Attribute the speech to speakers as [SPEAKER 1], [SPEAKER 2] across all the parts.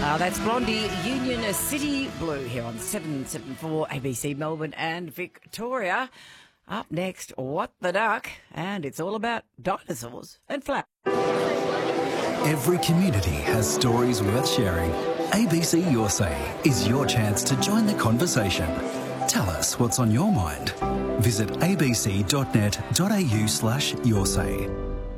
[SPEAKER 1] That's Blondie, Union City Blue here on 774 ABC Melbourne and Victoria. Up next, What the Duck? And it's all about dinosaurs and flowers.
[SPEAKER 2] Every community has stories worth sharing. ABC Your Say is your chance to join the conversation. Tell us what's on your mind. Visit abc.net.au/yoursay.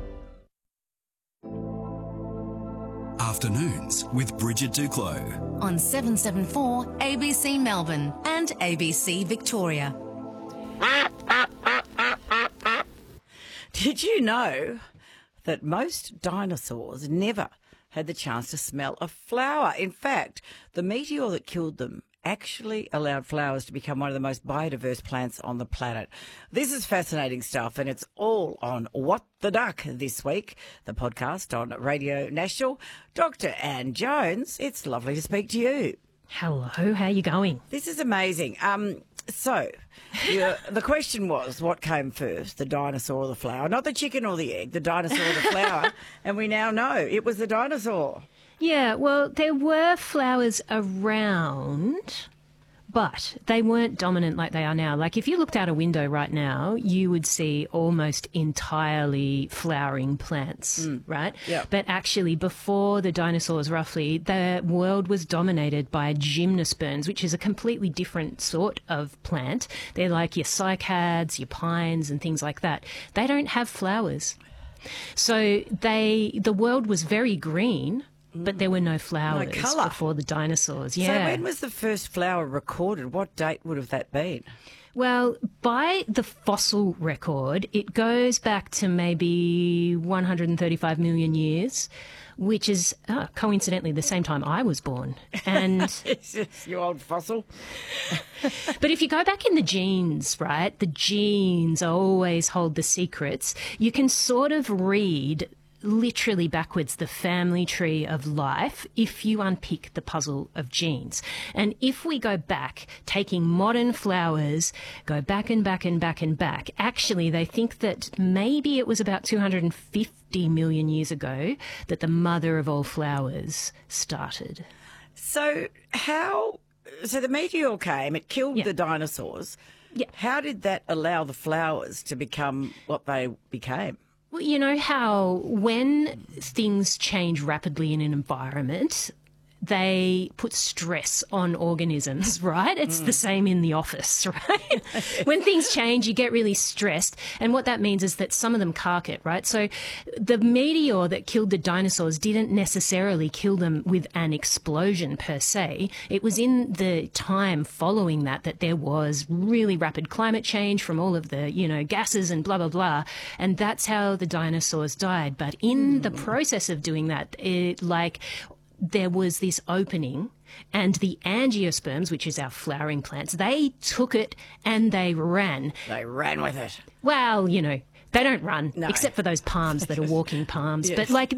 [SPEAKER 2] Afternoons with Bridget Duclos
[SPEAKER 3] on 774 ABC Melbourne and ABC Victoria.
[SPEAKER 1] Did you know that most dinosaurs never had the chance to smell a flower? In fact, the meteor that killed them actually allowed flowers to become one of the most biodiverse plants on the planet. This is fascinating stuff, and it's all on What the Duck this week, the podcast on Radio National. Dr. Anne Jones, it's lovely to speak to you.
[SPEAKER 4] Hello, how are you going?
[SPEAKER 1] This is amazing. The question was, what came first, the dinosaur or the flower? Not the chicken or the egg, the dinosaur or the flower. And we now know it was the dinosaur.
[SPEAKER 4] Yeah, well, there were flowers around, but they weren't dominant like they are now. Like if you looked out a window right now, you would see almost entirely flowering plants, right?
[SPEAKER 1] Yeah.
[SPEAKER 4] But actually before the dinosaurs, roughly, the world was dominated by gymnosperms, which is a completely different sort of plant. They're like your cycads, your pines and things like that. They don't have flowers. So the world was very green, but there were no flowers before the dinosaurs. Yeah.
[SPEAKER 1] So when was the first flower recorded? What date would have that been?
[SPEAKER 4] Well, by the fossil record, it goes back to maybe 135 million years, which is coincidentally the same time I was born. And
[SPEAKER 1] you old fossil.
[SPEAKER 4] But if you go back in the genes, right, the genes always hold the secrets. You can sort of read literally backwards the family tree of life if you unpick the puzzle of genes. And if we go back, taking modern flowers, go back and back and back and back, actually they think that maybe it was about 250 million years ago that the mother of all flowers started.
[SPEAKER 1] So the meteor came, it killed the dinosaurs.
[SPEAKER 4] Yeah.
[SPEAKER 1] How did that allow the flowers to become what they became?
[SPEAKER 4] Well, you know how when things change rapidly in an environment, they put stress on organisms, right? It's the same in the office, right? When things change, you get really stressed. And what that means is that some of them cark it, right? So the meteor that killed the dinosaurs didn't necessarily kill them with an explosion per se. It was in the time following that there was really rapid climate change from all of the, gases and blah, blah, blah. And that's how the dinosaurs died. But in the process of doing that, there was this opening, and the angiosperms, which is our flowering plants, they took it and they ran.
[SPEAKER 1] They ran with it.
[SPEAKER 4] Well, they don't run, except for those palms that are walking palms.
[SPEAKER 1] Yes.
[SPEAKER 4] But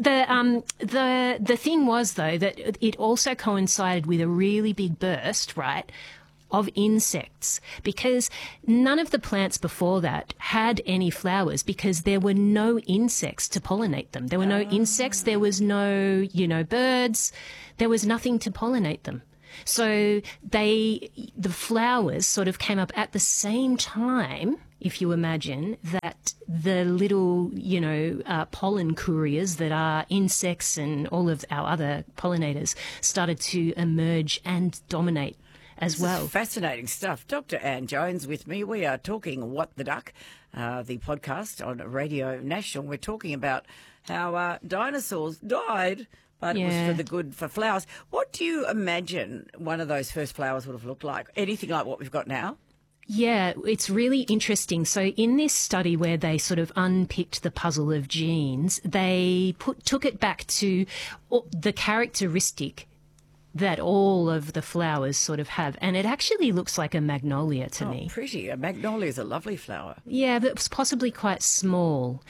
[SPEAKER 4] the thing was, though, that it also coincided with a really big burst, right, of insects, because none of the plants before that had any flowers because there were no insects to pollinate them. There were no insects, there was no, birds, there was nothing to pollinate them. So the flowers sort of came up at the same time, if you imagine, that the little, pollen couriers that are insects and all of our other pollinators started to emerge and dominate as well.
[SPEAKER 1] This is fascinating stuff. Dr. Anne Jones with me. We are talking What the Duck, the podcast on Radio National. We're talking about how dinosaurs died, but it was for the good for flowers. What do you imagine one of those first flowers would have looked like? Anything like what we've got now?
[SPEAKER 4] Yeah, it's really interesting. So in this study where they sort of unpicked the puzzle of genes, they took it back to the characteristic that all of the flowers sort of have. And it actually looks like a magnolia to me.
[SPEAKER 1] Pretty. A magnolia is a lovely flower.
[SPEAKER 4] Yeah, but it's possibly quite small.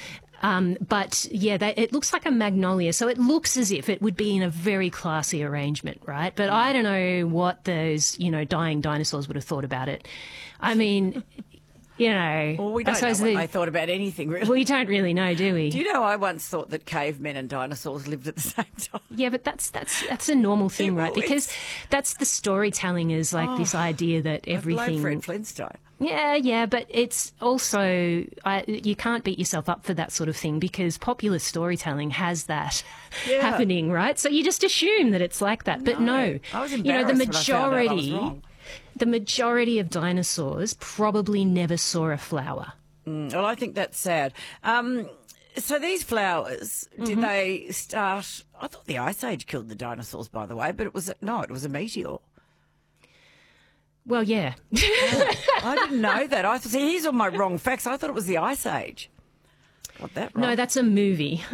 [SPEAKER 4] It looks like a magnolia. So it looks as if it would be in a very classy arrangement, right? But I don't know what those, dying dinosaurs would have thought about it. I mean, you know,
[SPEAKER 1] Well, we don't know what they thought about anything, really.
[SPEAKER 4] We don't really know, do we?
[SPEAKER 1] Do you know, I once thought that cavemen and dinosaurs lived at the same time.
[SPEAKER 4] Yeah, but that's a normal thing, right? Because that's the storytelling is like this idea that everything.
[SPEAKER 1] Fred Flintstone.
[SPEAKER 4] Yeah, but it's also you can't beat yourself up for that sort of thing because popular storytelling has that happening, right? So you just assume that it's like that, but no.
[SPEAKER 1] I was embarrassed when I found out I was wrong.
[SPEAKER 4] The majority of dinosaurs probably never saw a flower.
[SPEAKER 1] Well, I think that's sad. So these flowers, did they start? I thought the Ice Age killed the dinosaurs, by the way, but it was a meteor.
[SPEAKER 4] Well, yeah.
[SPEAKER 1] I didn't know that. I see, here's all my wrong facts. I thought it was the Ice Age. Got that right?
[SPEAKER 4] No, that's a movie.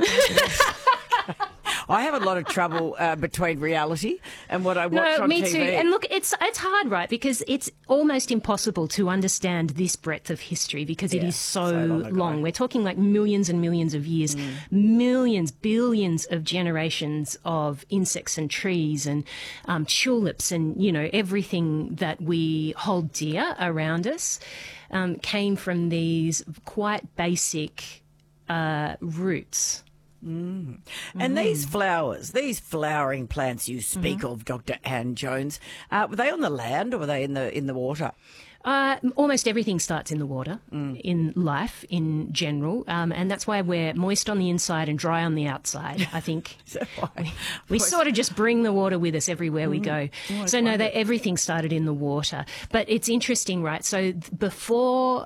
[SPEAKER 1] I have a lot of trouble between reality and what I watch on TV.
[SPEAKER 4] Me too. And look, it's hard, right? Because it's almost impossible to understand this breadth of history because it is so long. We're talking like millions and millions of years, millions, billions of generations of insects and trees and tulips and, you know, everything that we hold dear around us came from these quite basic roots.
[SPEAKER 1] And these flowers, these flowering plants you speak of, Dr. Anne Jones, were they on the land or were they in the water?
[SPEAKER 4] Almost everything starts in the water, in life in general, and that's why we're moist on the inside and dry on the outside, I think. we sort of just bring the water with us everywhere we go. So no, everything started in the water. But it's interesting, right? So before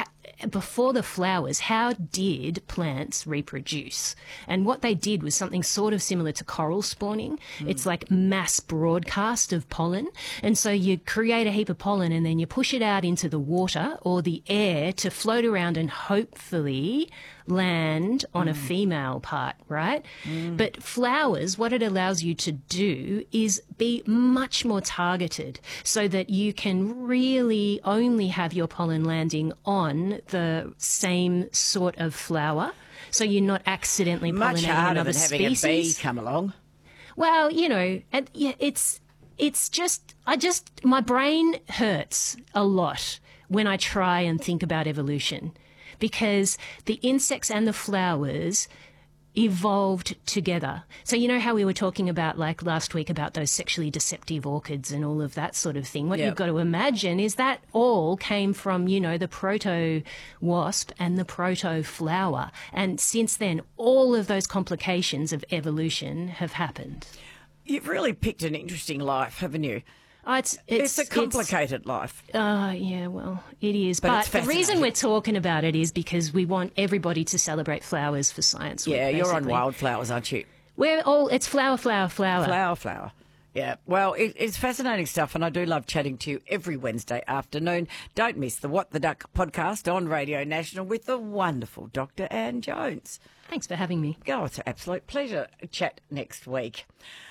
[SPEAKER 4] the flowers, how did plants reproduce? And what they did was something sort of similar to coral spawning. It's like mass broadcast of pollen. And so you create a heap of pollen and then you push it out into the water or the air to float around and hopefully land on a female part, right? But flowers, what it allows you to do is be much more targeted so that you can really only have your pollen landing on the same sort of flower. So you're not accidentally pollinating
[SPEAKER 1] much harder
[SPEAKER 4] another
[SPEAKER 1] than having
[SPEAKER 4] species.
[SPEAKER 1] a bee come along.
[SPEAKER 4] Well, you know, it's just my brain hurts a lot when I try and think about evolution because the insects and the flowers evolved together. So you know how we were talking about like last week about those sexually deceptive orchids and all of that sort of thing. What you've got to imagine is that all came from, you know, the proto-wasp and the proto-flower. And since then, all of those complications of evolution have happened.
[SPEAKER 1] You've really picked an interesting life, haven't you?
[SPEAKER 4] It's
[SPEAKER 1] a complicated life.
[SPEAKER 4] Yeah, well, it is. But the reason we're talking about it is because we want everybody to celebrate flowers for Science Week.
[SPEAKER 1] Yeah, you're on
[SPEAKER 4] basically.
[SPEAKER 1] wildflowers, aren't you?
[SPEAKER 4] It's flower.
[SPEAKER 1] Flower. Yeah, well, it's fascinating stuff, and I do love chatting to you every Wednesday afternoon. Don't miss the What the Duck podcast on Radio National with the wonderful Dr. Anne Jones.
[SPEAKER 4] Thanks for having me.
[SPEAKER 1] Oh, it's an absolute pleasure. Chat next week.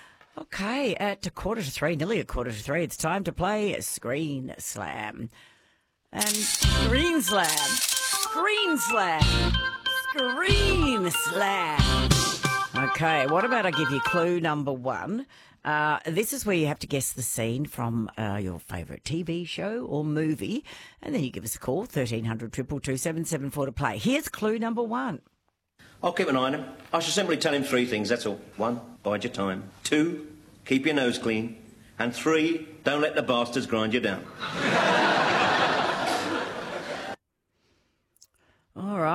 [SPEAKER 1] Okay, at nearly a quarter to three, it's time to play Screen Slam. And Screen Slam. Okay, what about I give you clue number one? This is where you have to guess the scene from your favourite TV show or movie, and then you give us a call, 1300 222 774 to play. Here's clue number one.
[SPEAKER 5] I'll keep an eye on him. I shall simply tell him three things, that's all. 1, bide your time. 2, keep your nose clean. And 3, don't let the bastards grind you down.
[SPEAKER 1] All right.